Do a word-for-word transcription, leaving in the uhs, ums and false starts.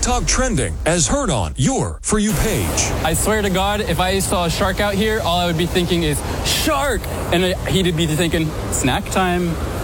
TikTok trending as heard on your For You page. I swear to God, if I saw a shark out here, all I would be thinking is, shark! And he'd be thinking, snack time.